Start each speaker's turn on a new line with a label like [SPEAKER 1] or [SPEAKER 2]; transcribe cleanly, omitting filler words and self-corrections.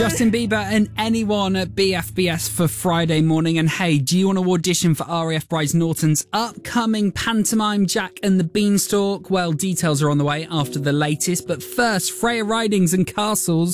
[SPEAKER 1] Justin Bieber and anyone at BFBS for Friday morning. And hey, do you want to audition for RAF Bryce Norton's upcoming pantomime Jack and the Beanstalk? Well, details are on the way after the latest. But first, Freya Ridings and Castles.